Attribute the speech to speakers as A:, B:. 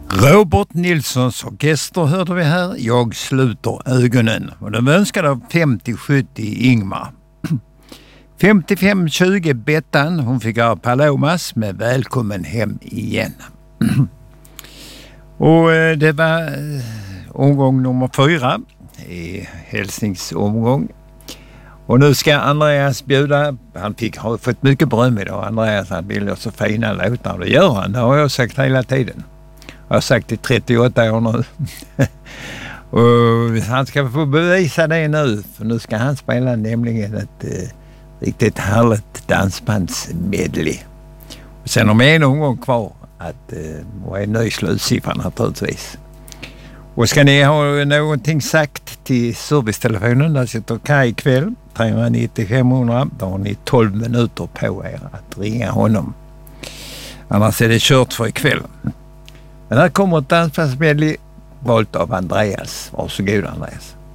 A: Robert Nilssons orkester hörde vi här. Jag sluter ögonen. Och de önskade av 50-70 Ingmar. 55-20 Bettan. Hon fick göra Palomas med Välkommen hem igen. Och det var omgång nummer 4 i hälsningsomgång. Och nu ska Andreas bjuda, han har fått mycket beröm idag. Andreas, han vill så fina låtar, och det gör han, det har jag sagt hela tiden. Jag har sagt i 38 år nu. Och han ska få bevisa det nu, för nu ska han spela nämligen ett riktigt härligt dansbandsmedley. Och sen har vi en omgång kvar att och en ny slutsiffra naturligtvis. Och ska ni ha någonting sagt till servicetelefonen, där sitter Kaj ikväll, 390-500, då har ni 12 minuter på er att ringa honom. Annars är det kört för ikväll. Men här kommer ett dansbandsmedley valt av Andreas. Varsågod Andreas.